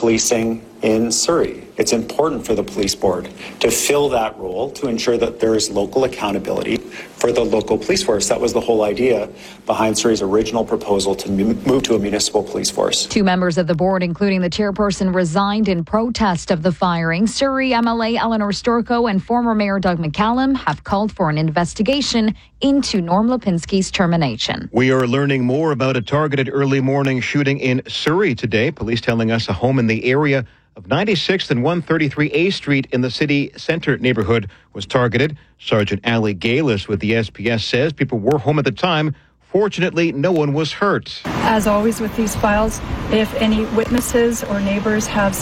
policing in Surrey. It's important for the police board to fill that role to ensure that there is local accountability for the local police force. That was the whole idea behind Surrey's original proposal to move to a municipal police force. 2 members of the board, including the chairperson, resigned in protest of the firing. Surrey MLA Eleanor Storko and former Mayor Doug McCallum have called for an investigation into Norm Lipinski's termination. We are learning more about a targeted early morning shooting in Surrey today. Police telling us a home in the area of 96th and 133A Street in the city centre neighbourhood was targeted. Sergeant Ali Galis with the SPS says people were home at the time. Fortunately, no one was hurt. As always with these files, if any witnesses or neighbours have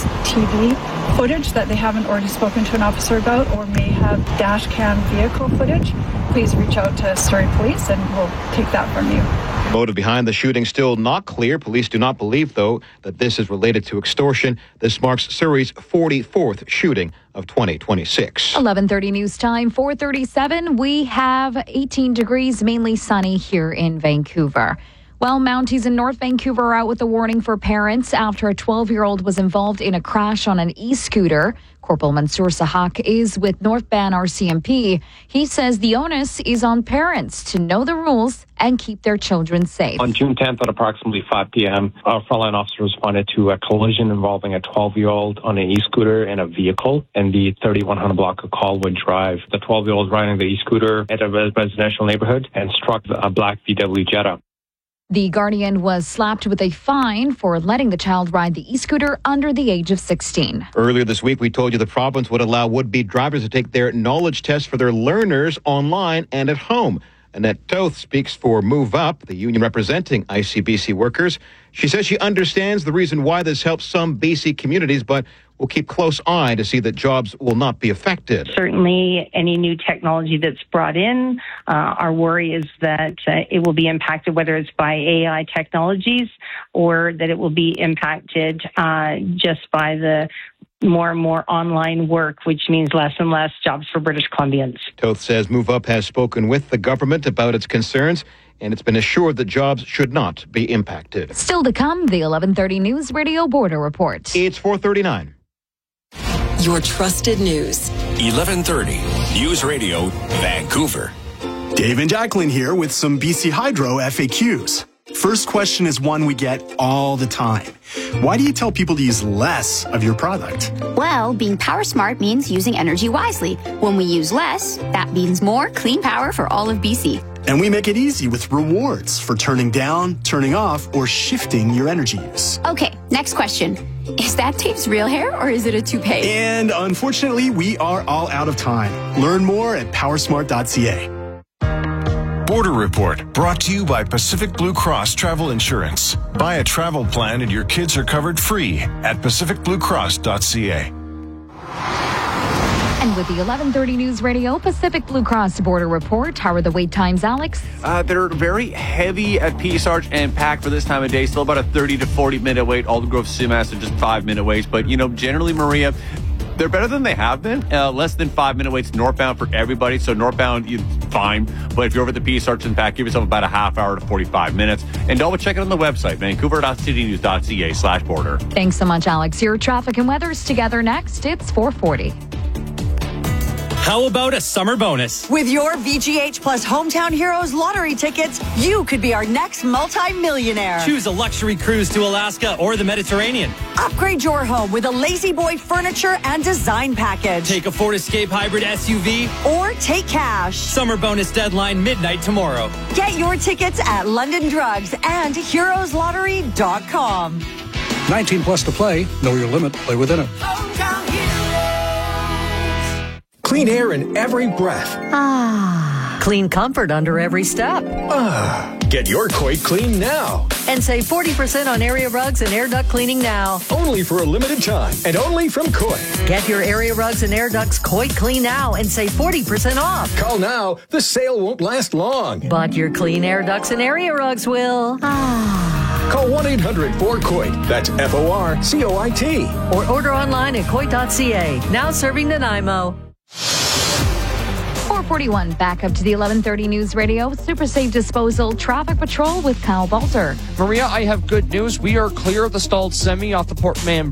CCTV footage that they haven't already spoken to an officer about or may have dash cam vehicle footage, please reach out to Surrey Police and we'll take that from you. The motive behind the shooting still not clear. Police do not believe, though, that this is related to extortion. This marks Surrey's 44th shooting of 2026. 11:30 news time, 4:37. We have 18 degrees, mainly sunny here in Vancouver. Well, Mounties in North Vancouver are out with a warning for parents after a 12-year-old was involved in a crash on an e-scooter. Corporal Mansour Sahak is with North Ban RCMP. He says the onus is on parents to know the rules and keep their children safe. On June 10th at approximately 5 p.m., our frontline officer responded to a collision involving a 12-year-old on an e-scooter and a vehicle in the 3100 block of Colwood Drive. The 12-year-old was riding the e-scooter at a residential neighborhood and struck a black VW Jetta. The Guardian was slapped with a fine for letting the child ride the e-scooter under the age of 16. Earlier this week, we told you the province would allow would-be drivers to take their knowledge test for their learners online and at home. Annette Toth speaks for Move Up, the union representing ICBC workers. She says she understands the reason why this helps some BC communities, but will keep close eye to see that jobs will not be affected. Certainly, any new technology that's brought in, our worry is that it will be impacted, whether it's by AI technologies or that it will be impacted just by the more and more online work, which means less and less jobs for British Columbians. Toth says Move Up has spoken with the government about its concerns, and it's been assured that jobs should not be impacted. Still to come, the 11:30 News Radio Border Report. It's 4:39. Your trusted news. 11:30 News Radio, Vancouver. Dave and Jacqueline here with some BC Hydro FAQs. First question is one we get all the time. Why do you tell people to use less of your product? Well, being power smart means using energy wisely. When we use less, that means more clean power for all of BC. And we make it easy with rewards for turning down, turning off, or shifting your energy use. Okay, next question. Is that Dave's real hair or is it a toupee? And unfortunately, we are all out of time. Learn more at powersmart.ca. Border Report, brought to you by Pacific Blue Cross Travel Insurance. Buy a travel plan and your kids are covered free at pacificbluecross.ca. And with the 11:30 News Radio Pacific Blue Cross Border Report, how are the wait times, Alex? They're very heavy at Peace Arch and packed for this time of day. Still about a 30 to 40 minute wait. Aldergrove Sumas are just 5-minute waits. But, generally, Maria, they're better than they have been. Less than 5-minute waits northbound for everybody. So northbound, fine. But if you're over at the Peace Arch and back, give yourself about a half hour to 45 minutes. And double check it on the website, vancouver.citynews.ca/border. Thanks so much, Alex. Your traffic and weather's together next. It's 4:40. How about a summer bonus? With your VGH Plus Hometown Heroes lottery tickets, you could be our next multi-millionaire. Choose a luxury cruise to Alaska or the Mediterranean. Upgrade your home with a Lazy Boy furniture and design package. Take a Ford Escape hybrid SUV. Or take cash. Summer bonus deadline midnight tomorrow. Get your tickets at London Drugs and heroeslottery.com. 19 plus to play. Know your limit. Play within it. Clean air in every breath. Clean comfort under every step. Get your Coit clean now. And save 40% on area rugs and air duct cleaning now. Only for a limited time and only from Coit. Get your area rugs and air ducts Coit clean now and save 40% off. Call now. The sale won't last long. But your clean air ducts and area rugs will. Call 1-800-4COIT. That's FORCOIT. Or order online at coit.ca. Now serving Nanaimo. 4:41, back up to the 11:30 News Radio Super Safe Disposal Traffic Patrol with Kyle Balter. Maria, I have good news. We are clear of the stalled semi off the Port Mann